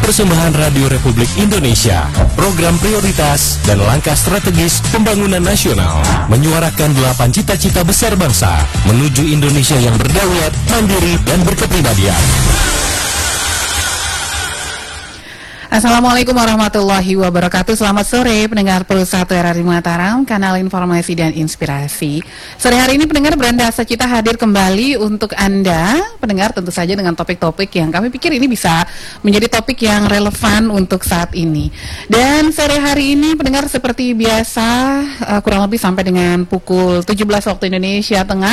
persembahan Radio Republik Indonesia, program prioritas dan langkah strategis pembangunan nasional, menyuarakan 8 cita-cita besar bangsa menuju Indonesia yang berdaulat, mandiri dan berkepribadian. Assalamualaikum warahmatullahi wabarakatuh. Selamat sore pendengar Pulse 1 RRI Mataram, kanal informasi dan inspirasi. Sore hari ini pendengar Branda Sacita hadir kembali untuk Anda pendengar, tentu saja dengan topik-topik yang kami pikir ini bisa menjadi topik yang relevan untuk saat ini. Dan sore hari ini pendengar seperti biasa kurang lebih sampai dengan pukul 17 waktu Indonesia Tengah,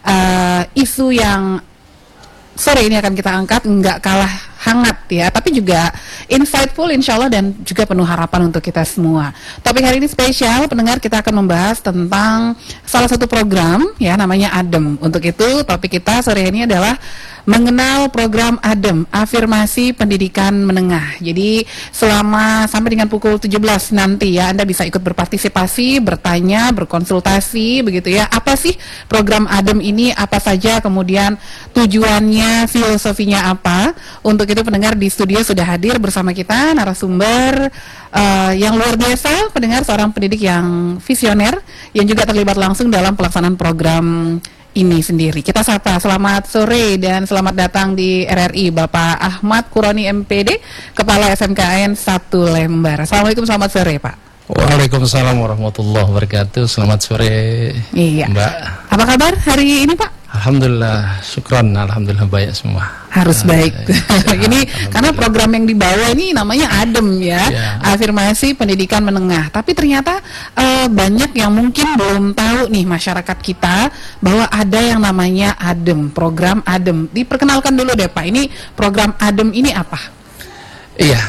isu yang sore ini akan kita angkat nggak kalah hangat ya, tapi juga insightful insya Allah dan juga penuh harapan untuk kita semua. Topik hari ini spesial, pendengar, kita akan membahas tentang salah satu program ya, namanya ADEM. Untuk itu topik kita sore ini adalah mengenal program ADEM, Afirmasi Pendidikan Menengah. Jadi selama sampai dengan pukul 17 nanti ya, Anda bisa ikut berpartisipasi, bertanya, berkonsultasi begitu ya. Apa sih program ADEM ini, apa saja, kemudian tujuannya, filosofinya apa. Untuk itu pendengar di studio sudah hadir bersama kita narasumber yang luar biasa, pendengar, seorang pendidik yang visioner yang juga terlibat langsung dalam pelaksanaan program ini sendiri. Kita sapa, selamat sore dan selamat datang di RRI Bapak Ahmad Quroni MPD, Kepala SMKN 1 Lembar. Assalamualaikum, selamat sore Pak. Waalaikumsalam warahmatullahi wabarakatuh. Selamat sore Mbak. Apa kabar hari ini Pak? Alhamdulillah, syukran, alhamdulillah baik semua. Harus baik. Ini karena program yang dibawa ini namanya ADEM ya, Afirmasi Pendidikan Menengah. Tapi ternyata banyak yang mungkin belum tahu nih masyarakat kita bahwa ada yang namanya ADEM, program ADEM. Diperkenalkan dulu deh Pak, ini program ADEM ini apa? Iya,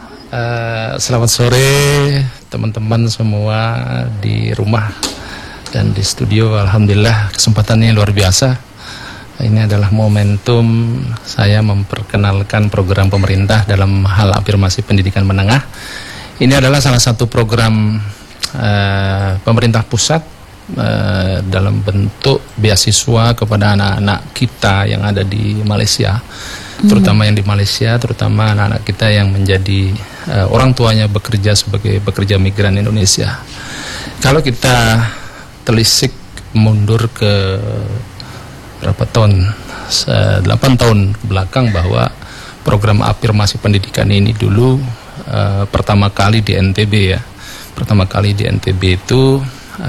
selamat sore teman-teman semua di rumah dan di studio. Alhamdulillah kesempatannya luar biasa. Ini adalah momentum saya memperkenalkan program pemerintah dalam hal afirmasi pendidikan menengah. Ini adalah salah satu program pemerintah pusat dalam bentuk beasiswa kepada anak-anak kita yang ada di Malaysia, terutama yang di Malaysia, terutama anak-anak kita yang menjadi orang tuanya bekerja sebagai pekerja migran Indonesia. Kalau kita telisik mundur ke berapa tahun, 8 tahun belakang, bahwa program afirmasi pendidikan ini dulu pertama kali di NTB ya, pertama kali di NTB itu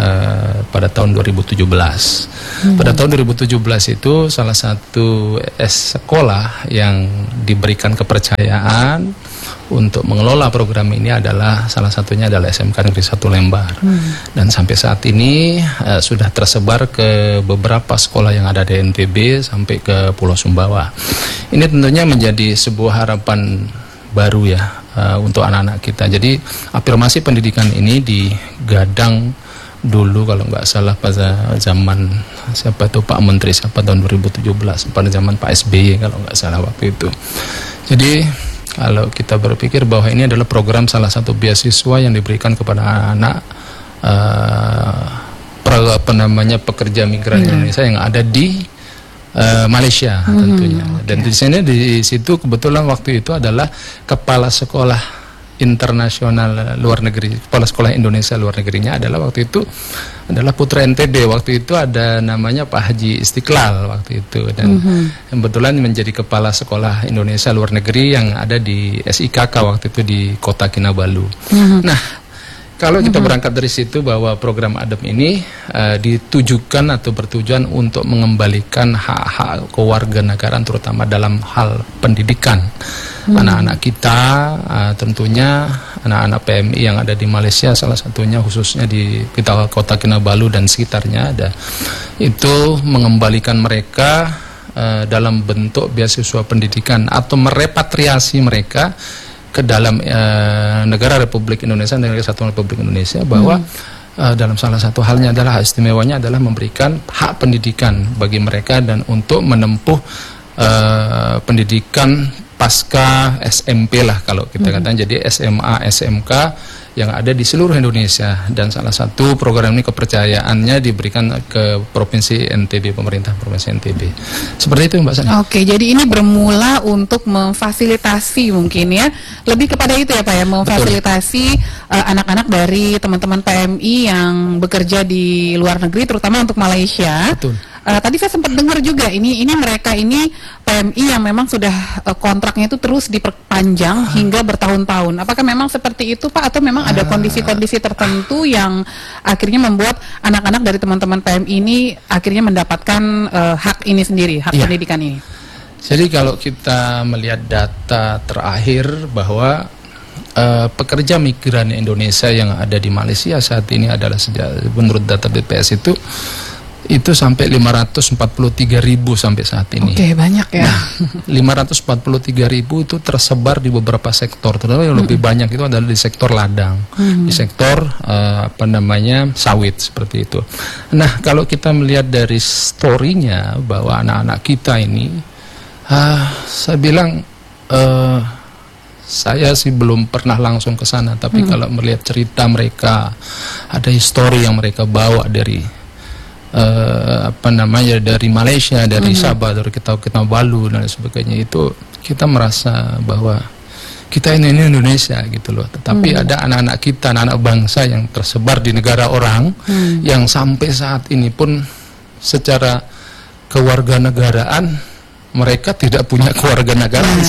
pada tahun 2017. Pada tahun 2017 itu salah satu sekolah yang diberikan kepercayaan untuk mengelola program ini adalah salah satunya adalah SMK Negeri 1 Lembar. Dan sampai saat ini sudah tersebar ke beberapa sekolah yang ada di NTB sampai ke Pulau Sumbawa. Ini tentunya menjadi sebuah harapan baru ya untuk anak-anak kita. Jadi afirmasi pendidikan ini digadang dulu kalau nggak salah pada zaman siapa itu Pak Menteri siapa tahun 2017, pada zaman Pak SBY kalau nggak salah waktu itu. Jadi kalau kita berpikir bahwa ini adalah program salah satu beasiswa yang diberikan kepada anak pekerja migran Indonesia yang ada di Malaysia tentunya. Dan di sini di situ kebetulan waktu itu adalah kepala sekolah internasional luar negeri, kepala sekolah Indonesia luar negerinya adalah waktu itu adalah putra NTB. Waktu itu ada namanya Pak Haji Istiqlal waktu itu, dan kebetulan menjadi kepala sekolah Indonesia luar negeri yang ada di SIKK waktu itu di Kota Kinabalu. Nah, kalau kita berangkat dari situ bahwa program ADEM ini ditujukan atau bertujuan untuk mengembalikan hak-hak kewarganegaraan terutama dalam hal pendidikan anak-anak kita, tentunya anak-anak PMI yang ada di Malaysia, salah satunya khususnya di Kota Kinabalu dan sekitarnya ada, itu mengembalikan mereka dalam bentuk beasiswa pendidikan atau merepatriasi mereka ke dalam negara Republik Indonesia, negara Kesatuan Republik Indonesia, bahwa dalam salah satu halnya adalah hak istimewanya adalah memberikan hak pendidikan bagi mereka dan untuk menempuh pendidikan pasca SMP lah kalau kita katakan. Jadi SMA, SMK yang ada di seluruh Indonesia, dan salah satu program ini kepercayaannya diberikan ke Provinsi NTB, pemerintah Provinsi NTB. Seperti itu Mbak Sani. Oke, jadi ini bermula untuk memfasilitasi mungkin ya, lebih kepada itu ya Pak ya, memfasilitasi anak-anak dari teman-teman PMI yang bekerja di luar negeri, terutama untuk Malaysia. Betul. Tadi saya sempat dengar juga ini mereka ini PMI yang memang sudah kontraknya itu terus diperpanjang hingga bertahun-tahun. Apakah memang seperti itu Pak, atau memang ada kondisi-kondisi tertentu yang akhirnya membuat anak-anak dari teman-teman PMI ini akhirnya mendapatkan hak ini sendiri, hak pendidikan ini? Jadi kalau kita melihat data terakhir bahwa pekerja migran Indonesia yang ada di Malaysia saat ini adalah menurut data BPS itu sampai 543.000 sampai saat ini. Oke, banyak ya. Nah, 543.000 itu tersebar di beberapa sektor, terutama yang lebih banyak itu adalah di sektor ladang, di sektor sawit seperti itu. Nah, kalau kita melihat dari story-nya bahwa anak-anak kita ini, saya bilang saya sih belum pernah langsung ke sana, tapi kalau melihat cerita mereka, ada histori yang mereka bawa dari dari Malaysia, dari Sabah, dari Kinabalu dan sebagainya, itu kita merasa bahwa kita ini Indonesia gitu loh. Tetapi ada anak-anak kita, anak-anak bangsa yang tersebar di negara orang, yang sampai saat ini pun secara kewarganegaraan mereka tidak punya kewarganegaraan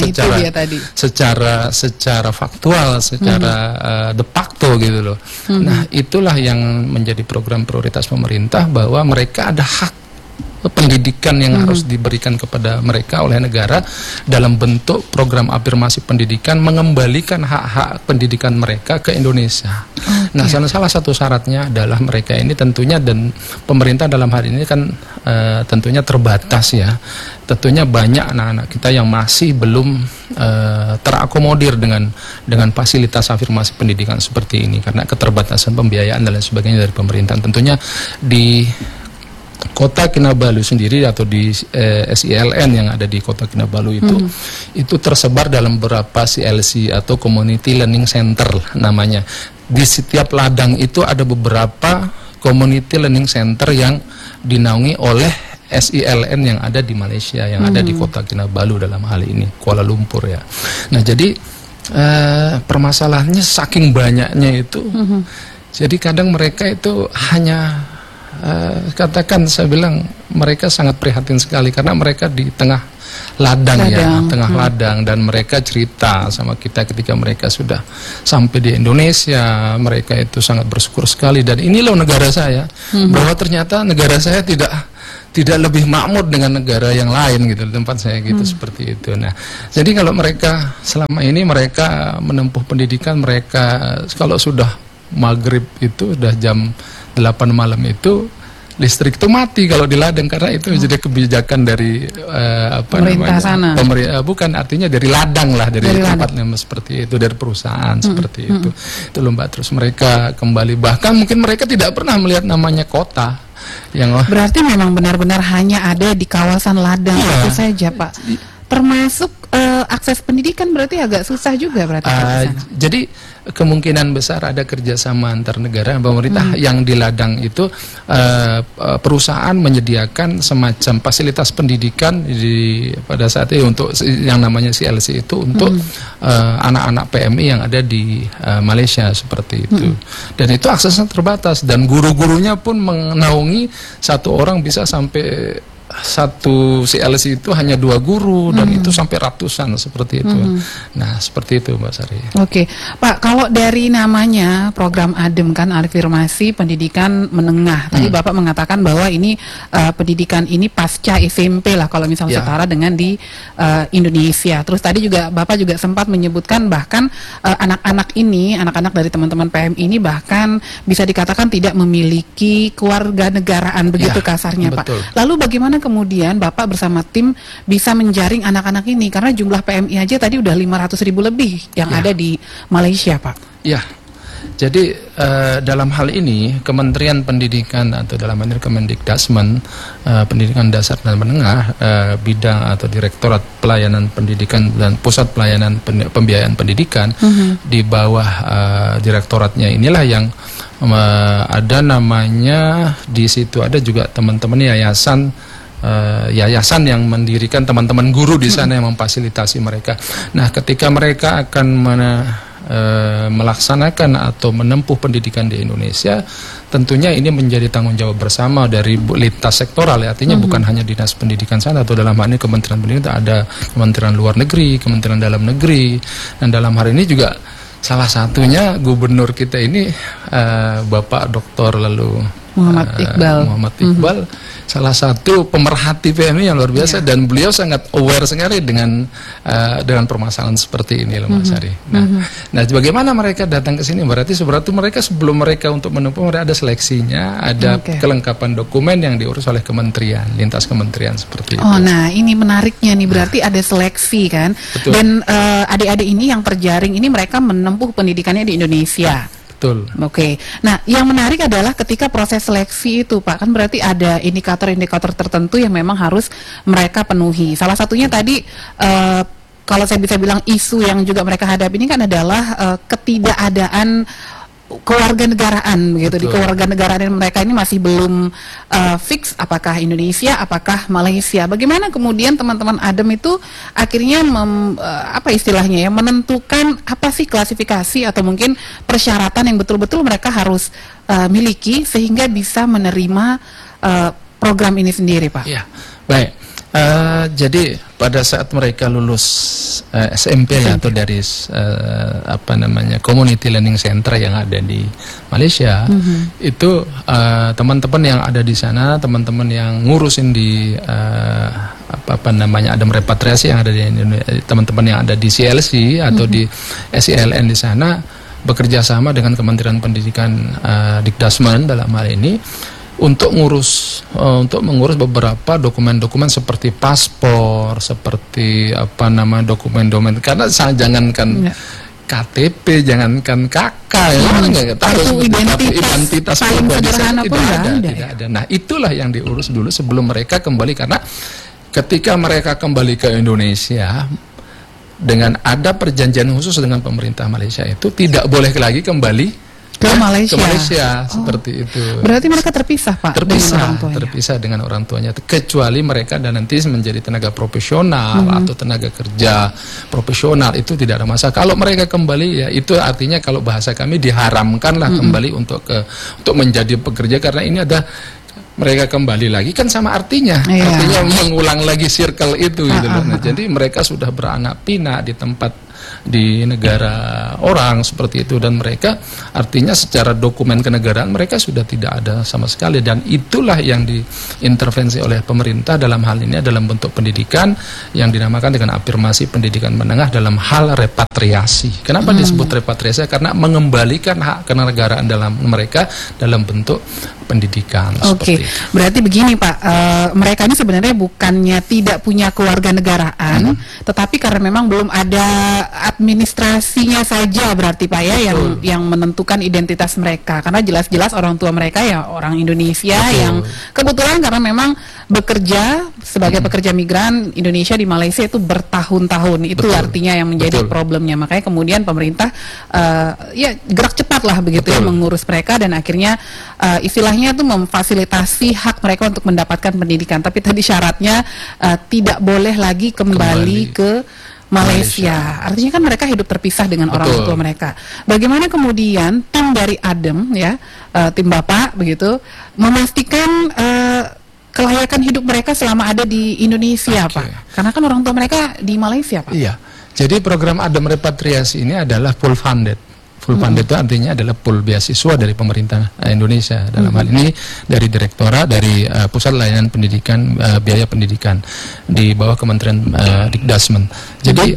secara faktual, secara de facto gitu loh. Nah, itulah yang menjadi program prioritas pemerintah, bahwa mereka ada hak pendidikan yang harus diberikan kepada mereka oleh negara dalam bentuk program afirmasi pendidikan, mengembalikan hak-hak pendidikan mereka ke Indonesia. Nah, salah satu syaratnya adalah mereka ini tentunya, dan pemerintah dalam hal ini kan tentunya terbatas ya. Tentunya banyak anak-anak kita yang masih belum terakomodir dengan fasilitas afirmasi pendidikan seperti ini karena keterbatasan pembiayaan dan lain sebagainya dari pemerintah. Tentunya di Kota Kinabalu sendiri atau di SILN yang ada di Kota Kinabalu itu tersebar dalam beberapa CLC atau Community Learning Center namanya. Di setiap ladang itu ada beberapa Community Learning Center yang dinaungi oleh SILN yang ada di Malaysia, yang ada di Kota Kinabalu dalam hal ini, Kuala Lumpur ya. Nah, jadi permasalahannya saking banyaknya itu, jadi kadang mereka itu hanya katakan, saya bilang mereka sangat prihatin sekali karena mereka di tengah ladang. Ladang, dan mereka cerita sama kita ketika mereka sudah sampai di Indonesia, mereka itu sangat bersyukur sekali, dan ini loh negara saya, bahwa ternyata negara saya tidak lebih makmur dengan negara yang lain gitu, tempat saya gitu, seperti itu. Nah, jadi kalau mereka selama ini mereka menempuh pendidikan, mereka kalau sudah maghrib itu udah jam 8 malam itu listrik itu mati kalau di ladang, karena itu jadi kebijakan dari bukan, artinya dari ladang lah, dari tempatnya seperti itu, dari perusahaan seperti itu loh Mbak. Terus mereka kembali, bahkan mungkin mereka tidak pernah melihat namanya kota yang berarti memang benar-benar hanya ada di kawasan ladang itu saja Pak. Termasuk akses pendidikan berarti agak susah juga berarti. Jadi kemungkinan besar ada kerjasama antar negara dan pemerintah yang di ladang itu, perusahaan menyediakan semacam fasilitas pendidikan pada saat itu untuk yang namanya CLC itu untuk anak-anak PMI yang ada di Malaysia seperti itu. Dan itu aksesnya terbatas, dan guru-gurunya pun menaungi satu orang bisa sampai satu CLC itu hanya 2 guru dan itu sampai ratusan seperti itu. Nah, seperti itu Mbak Sari. Oke, Pak, kalau dari namanya program ADEM kan, afirmasi pendidikan menengah. Tadi Bapak mengatakan bahwa ini pendidikan ini pasca SMP lah kalau misalnya setara dengan di Indonesia. Terus tadi juga Bapak juga sempat menyebutkan bahkan anak-anak ini, anak-anak dari teman-teman PM ini bahkan bisa dikatakan tidak memiliki kewarganegaraan, begitu kasarnya betul. Pak. Lalu bagaimana kemudian Bapak bersama tim bisa menjaring anak-anak ini, karena jumlah PMI aja tadi udah 500.000 lebih yang ada di Malaysia, Pak. Ya, Jadi dalam hal ini Kementerian Pendidikan atau dalam hal ini Kemendikdasmen, Pendidikan Dasar dan Menengah, bidang atau Direktorat Pelayanan Pendidikan dan Pusat Pelayanan Pembiayaan Pendidikan, di bawah direktoratnya inilah yang ada namanya, di situ ada juga teman-teman yayasan yang mendirikan teman-teman guru di sana yang memfasilitasi mereka. Nah, ketika mereka akan melaksanakan atau menempuh pendidikan di Indonesia, tentunya ini menjadi tanggung jawab bersama dari lintas sektoral, ya. Artinya bukan hanya Dinas Pendidikan sana atau dalam hal ini Kementerian Pendidikan, ada Kementerian Luar Negeri, Kementerian Dalam Negeri, dan dalam hari ini juga salah satunya gubernur kita ini Bapak Dr. Muhammad Iqbal, salah satu pemerhati PMI yang luar biasa, dan beliau sangat aware sekali dengan permasalahan seperti ini, loh, Mas Ari. Nah, bagaimana mereka datang ke sini? Berarti mereka sebelum mereka untuk menempuh, mereka ada seleksinya, ada kelengkapan dokumen yang diurus oleh kementerian, lintas kementerian seperti itu. Oh, nah ini menariknya nih, berarti ada seleksi kan? Betul. Dan adik-adik ini yang terjaring ini mereka menempuh pendidikannya di Indonesia. Betul. Oke. Nah, yang menarik adalah ketika proses seleksi itu, Pak, kan berarti ada indikator-indikator tertentu yang memang harus mereka penuhi. Salah satunya tadi, kalau saya bisa bilang isu yang juga mereka hadapi ini kan adalah ketidakadaan kewarganegaraan begitu. Di kewarganegaraan mereka ini masih belum fix apakah Indonesia, apakah Malaysia. Bagaimana kemudian teman-teman ADEM itu akhirnya menentukan apa sih klasifikasi atau mungkin persyaratan yang betul-betul mereka harus miliki sehingga bisa menerima program ini sendiri, Pak? Ya, baik. Jadi pada saat mereka lulus SMP atau dari Community Learning Center yang ada di Malaysia, itu teman-teman yang ada di sana, teman-teman yang ngurusin di ADEM repatriasi yang ada di teman-teman yang ada di CLC atau di SILN di sana, bekerja sama dengan Kementerian Pendidikan Dikdasmen dalam hal ini untuk mengurus beberapa dokumen-dokumen seperti paspor, seperti dokumen-dokumen, karena jangankan KTP, jangankan KK, kartu identitas paling sederhana pun tidak ada. Nah, itulah yang diurus dulu sebelum mereka kembali, karena ketika mereka kembali ke Indonesia dengan ada perjanjian khusus dengan pemerintah Malaysia, itu tidak boleh lagi kembali ke Malaysia. Seperti itu. Berarti mereka terpisah, Pak, terpisah dengan orang tuanya, kecuali mereka dan nanti menjadi tenaga profesional atau tenaga kerja profesional, itu tidak ada masalah. Kalau mereka kembali, ya itu artinya kalau bahasa kami diharamkanlah kembali untuk menjadi pekerja, karena ini ada mereka kembali lagi kan sama artinya mengulang lagi circle itu gitu loh. Nah, jadi mereka sudah beranak pinak di tempat di negara orang seperti itu, dan mereka artinya secara dokumen kenegaraan mereka sudah tidak ada sama sekali, dan itulah yang diintervensi oleh pemerintah dalam hal ini dalam bentuk pendidikan yang dinamakan dengan afirmasi pendidikan menengah dalam hal repatriasi. Kenapa disebut repatriasi? Karena mengembalikan hak kenegaraan dalam mereka dalam bentuk pendidikan. Oke, berarti begini, Pak, mereka ini sebenarnya bukannya tidak punya kewarganegaraan, tetapi karena memang belum ada administrasinya saja, berarti, Pak, ya, yang menentukan identitas mereka, karena jelas-jelas orang tua mereka ya orang Indonesia yang kebetulan karena memang bekerja sebagai pekerja migran Indonesia di Malaysia itu bertahun-tahun, itu artinya yang menjadi problemnya. Makanya kemudian pemerintah gerak cepat lah begitu ya mengurus mereka, dan akhirnya istilahnya itu memfasilitasi hak mereka untuk mendapatkan pendidikan. Tapi tadi syaratnya tidak boleh lagi kembali ke Malaysia. Artinya kan mereka hidup terpisah dengan orang tua mereka. Bagaimana kemudian tim dari ADEM, ya, tim Bapak begitu, memastikan kelayakan hidup mereka selama ada di Indonesia, Pak? Karena kan orang tua mereka di Malaysia, Pak. Iya. Jadi program ADEM repatriasi ini adalah full funded. Full funded itu artinya adalah pool beasiswa dari pemerintah Indonesia, dalam hal ini dari Direktorat dari Pusat Layanan Pendidikan, Biaya Pendidikan di bawah Kementerian Dikdasmen. Jadi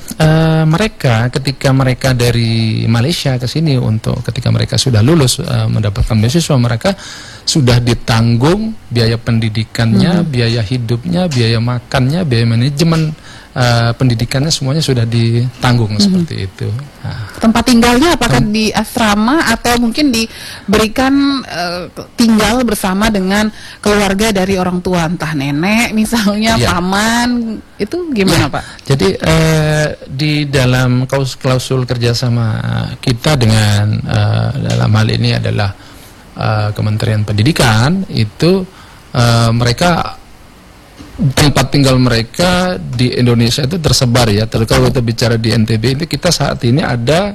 mereka ketika mereka dari Malaysia ke sini, untuk ketika mereka sudah lulus mendapatkan beasiswa, mereka sudah ditanggung biaya pendidikannya, biaya hidupnya, biaya makannya, biaya manajemen pendidikannya semuanya sudah ditanggung seperti itu. Nah, Tempat tinggalnya apakah di asrama atau mungkin diberikan tinggal bersama dengan keluarga dari orang tua, entah nenek misalnya, Iya. paman, itu gimana Pak? Jadi di dalam klausul kerjasama kita dengan dalam hal ini adalah Kementerian Pendidikan itu mereka tempat tinggal mereka di Indonesia itu tersebar ya. Kalau kita bicara di NTB itu kita saat ini ada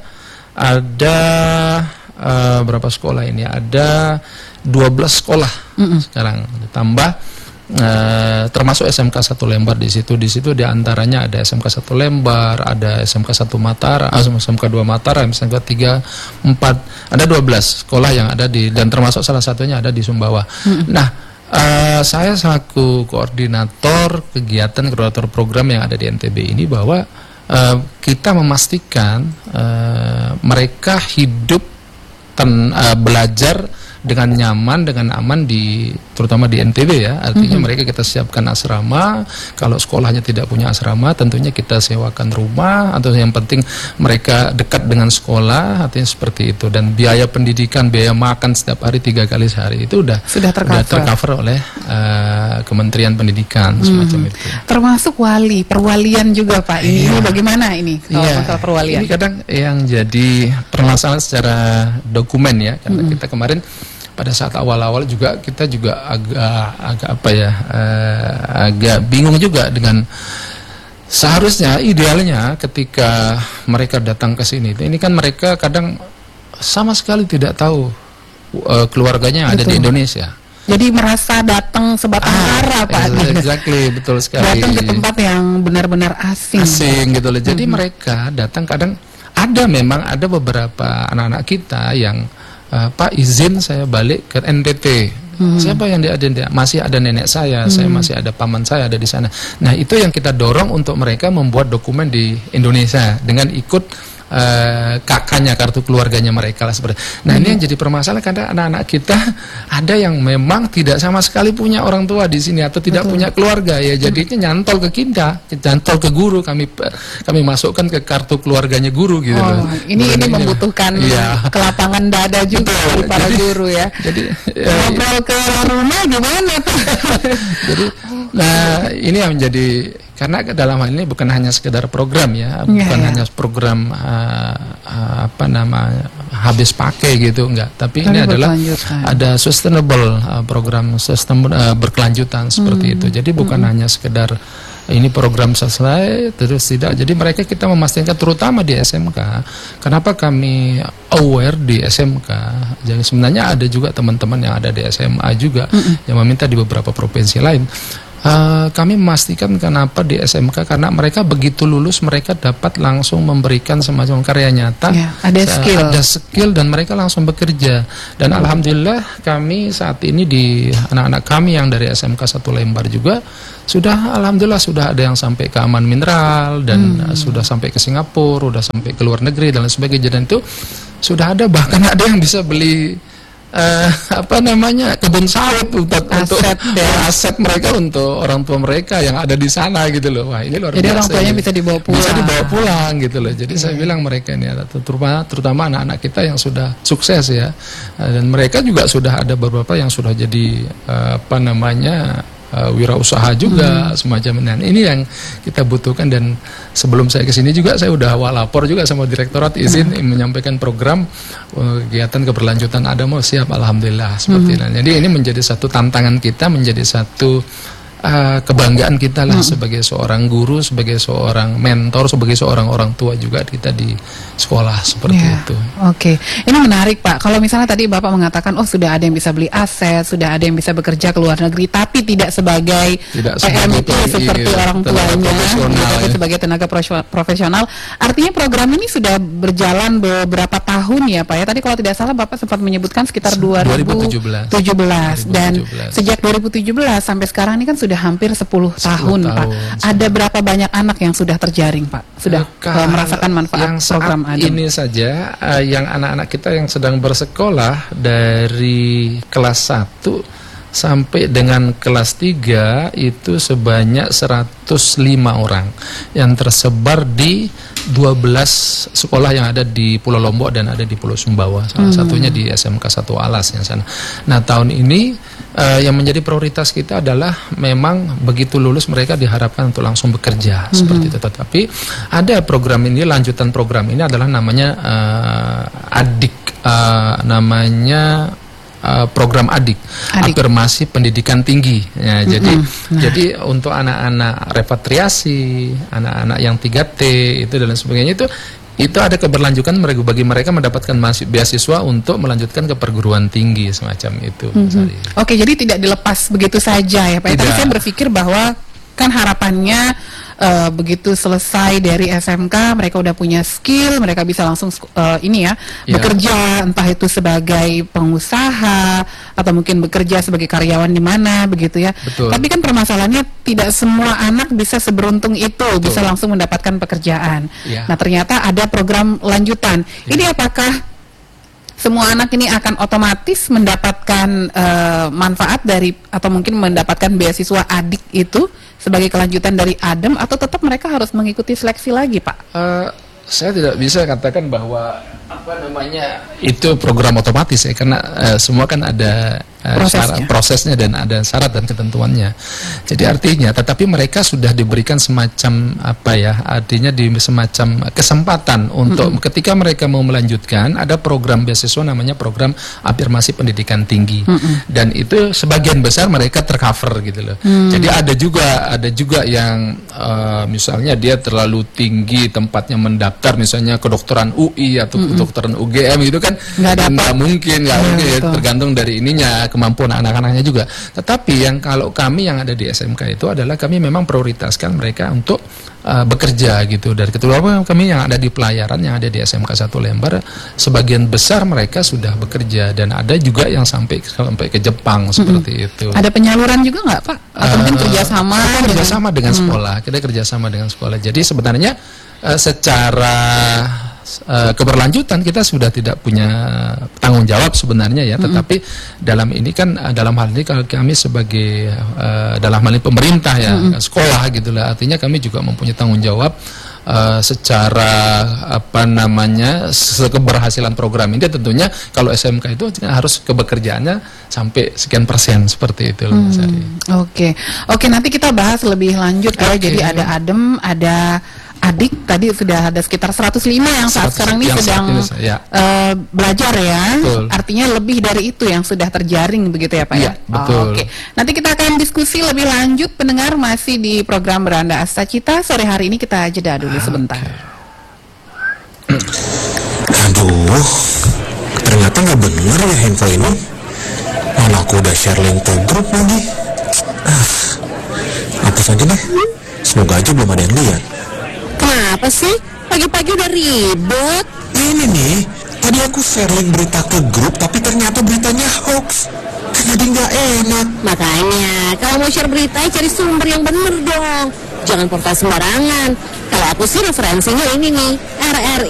berapa sekolah ini? Ada 12 sekolah sekarang ditambah termasuk SMK 1 Lembar di situ. Di situ diantaranya ada SMK 1 Lembar, ada SMK 1 Mataram, SMK 2 Mataram, SMK 3, 4, ada 12 sekolah yang ada dan termasuk salah satunya ada di Sumbawa. Nah, saya selaku koordinator program yang ada di NTB ini bahwa kita memastikan mereka hidup belajar dengan nyaman, dengan aman terutama di NTB ya. Artinya mereka kita siapkan asrama. Kalau sekolahnya tidak punya asrama, tentunya kita sewakan rumah, atau yang penting mereka dekat dengan sekolah, artinya seperti itu. Dan biaya pendidikan, biaya makan setiap hari 3 kali sehari itu sudah tercover oleh Kementerian Pendidikan semacam itu. Termasuk perwalian juga Pak. Ini bagaimana ini kalau masalah perwalian? Ini kadang yang jadi permasalahan secara dokumen ya, karena kita kemarin pada saat awal-awal kita juga agak bingung juga dengan seharusnya idealnya ketika mereka datang ke sini. Ini kan mereka kadang sama sekali tidak tahu keluarganya yang ada di Indonesia. Jadi merasa datang sebatang kara Pak. Exactly, betul sekali. Datang ke tempat yang benar-benar asing. Gitu loh. Jadi mereka datang kadang ada beberapa anak-anak kita yang Pak izin saya balik ke NTT. Siapa yang masih ada nenek saya masih ada paman saya ada di sana. Nah, itu yang kita dorong untuk mereka membuat dokumen di Indonesia dengan ikut kakaknya, kartu keluarganya mereka lah seperti. Nah, ini yang jadi permasalahan karena anak-anak kita ada yang memang tidak sama sekali punya orang tua di sini atau tidak punya keluarga ya, jadinya nyantol ke kita, nyantol ke guru, kami masukkan ke kartu keluarganya guru gitu. Ini membutuhkan kelapangan dada juga dari para guru ya. Jadi ngobrol ke rumah gimana tuh? Jadi ini yang menjadi, karena dalam hal ini bukan hanya sekedar program ya, bukan hanya program habis pakai gitu, enggak. Tapi ini adalah ada sustainable program berkelanjutan seperti itu. Jadi bukan hanya sekedar ini program selesai terus tidak. Jadi kita memastikan terutama di SMK. Kenapa kami aware di SMK? Jadi sebenarnya ada juga teman-teman yang ada di SMA juga yang meminta di beberapa provinsi lain. Kami memastikan kenapa di SMK, karena mereka begitu lulus mereka dapat langsung memberikan semacam karya nyata, ada skill dan mereka langsung bekerja. Dan alhamdulillah kami saat ini di anak-anak kami yang dari SMK 1 Lembar juga alhamdulillah sudah ada yang sampai ke Aman Mineral dan sudah sampai ke Singapura, sudah sampai ke luar negeri dan lain sebagainya. Dan itu sudah ada, bahkan ada yang bisa beli kebun sawit untuk aset mereka untuk orang tua mereka yang ada di sana gitu loh. Wah, ini luar biasa. Jadi orang tuanya bisa dibawa pulang gitu loh. Jadi saya bilang mereka ini terutama anak-anak kita yang sudah sukses ya, dan mereka juga sudah ada beberapa yang sudah jadi wirausaha juga semacam ini yang kita butuhkan. Dan sebelum saya kesini juga saya udah lapor juga sama direktorat izin menyampaikan program kegiatan keberlanjutan ada mau siap, alhamdulillah seperti ini. Jadi ini menjadi satu tantangan kita, menjadi satu kebanggaan kita lah sebagai seorang guru, sebagai seorang mentor, sebagai seorang orang tua juga kita di sekolah seperti itu. Oke, ini menarik Pak. Kalau misalnya tadi Bapak mengatakan, sudah ada yang bisa beli aset, sudah ada yang bisa bekerja ke luar negeri, tapi tidak sebagai PMT seperti orang tuanya, tapi sebagai tenaga profesional. Artinya program ini sudah berjalan beberapa tahun ya Pak ya. Tadi kalau tidak salah Bapak sempat menyebutkan sekitar 2017. Dan sejak 2017 sampai sekarang ini kan sudah hampir 10 tahun Pak. Ada berapa banyak anak yang sudah terjaring Pak? Sudah merasakan manfaat program ADEM? Ini saja yang anak-anak kita yang sedang bersekolah dari kelas 1 sampai dengan kelas 3 itu sebanyak 105 orang yang tersebar di 12 sekolah yang ada di Pulau Lombok dan ada di Pulau Sumbawa. Salah satunya di SMK 1 Alas yang sana. Nah, tahun ini yang menjadi prioritas kita adalah memang begitu lulus mereka diharapkan untuk langsung bekerja seperti itu. Tetapi ada program ini, lanjutan program ini adalah namanya program adik, afirmasi pendidikan tinggi. Ya, jadi untuk anak-anak repatriasi, anak-anak yang 3T itu dan sebagainya itu ada keberlanjutan bagi mereka mendapatkan beasiswa untuk melanjutkan ke perguruan tinggi semacam itu. Oke, jadi tidak dilepas begitu saja ya Pak. Tapi saya berpikir bahwa kan harapannya begitu selesai dari SMK mereka udah punya skill, mereka bisa langsung bekerja, entah itu sebagai pengusaha atau mungkin bekerja sebagai karyawan di mana begitu ya. Betul. Tapi kan permasalahannya tidak semua anak bisa seberuntung itu bisa langsung mendapatkan pekerjaan. Nah, ternyata ada program lanjutan. Ini apakah semua anak ini akan otomatis mendapatkan manfaat dari atau mungkin mendapatkan beasiswa adik itu sebagai kelanjutan dari ADEM, atau tetap mereka harus mengikuti seleksi lagi, Pak? Saya tidak bisa katakan bahwa itu program otomatis ya, karena semua kan ada prosesnya dan ada syarat dan ketentuannya. Jadi artinya, tetapi mereka sudah diberikan semacam artinya semacam kesempatan untuk ketika mereka mau melanjutkan, ada program beasiswa namanya program afirmasi pendidikan tinggi, dan itu sebagian besar mereka tercover gitu loh. Jadi ada juga yang misalnya dia terlalu tinggi tempatnya mendaftar, misalnya kedokteran UI atau kedokteran UGM itu kan nggak mungkin ya, tergantung dari ininya, kemampuan anak-anaknya juga. Tetapi yang kalau kami yang ada di SMK itu adalah kami memang prioritaskan mereka untuk bekerja gitu. Dari ketua kami yang ada di pelayaran yang ada di SMK 1 Lembar, sebagian besar mereka sudah bekerja, dan ada juga yang sampai ke Jepang seperti itu. Ada penyaluran juga nggak Pak? Atau mungkin kerjasama dengan sekolah. Kita kerjasama dengan sekolah. Jadi sebenarnya secara keberlanjutan kita sudah tidak punya tanggung jawab sebenarnya ya, tetapi dalam ini kan dalam hal ini kalau kami sebagai dalam hal ini pemerintah ya, sekolah gitulah, artinya kami juga mempunyai tanggung jawab secara keberhasilan program ini. Tentunya kalau SMK itu harus kebekerjaannya sampai sekian persen seperti itu loh, Mas Ari. Oke, nanti kita bahas lebih lanjut ya. Jadi ada ADEM, ada adik, tadi sudah ada sekitar 105 yang saat sekarang ini sedang belajar ya. Betul. Artinya lebih dari itu yang sudah terjaring begitu ya Pak ya? Betul. Oke. Nanti kita akan diskusi lebih lanjut, pendengar, masih di program Beranda Asta Cita. Sore hari ini kita jeda dulu sebentar. Aduh, ternyata nggak bener ya handphone ini. Mana aku udah share link ke grup lagi. Hapus aja deh. Semoga aja belum ada yang lihat. Kenapa sih? Pagi-pagi udah ribet. Ini nih, tadi aku share link berita ke grup, tapi ternyata beritanya hoax. Jadi nggak enak. Makanya, kalau mau share berita, cari sumber yang bener dong. Jangan portal sembarangan. Kalau aku sih referensinya ini nih, RRI